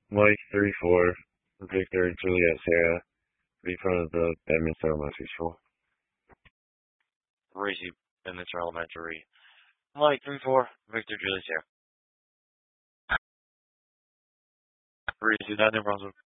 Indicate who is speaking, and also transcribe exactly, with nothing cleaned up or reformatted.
Speaker 1: Mike three four, Victor Juliet Sarah, be front of the Bedminster Elementary School.
Speaker 2: Racy, Bedminster Elementary. Mike three four, Victor Juliet Sarah. Racy, New Brunswick.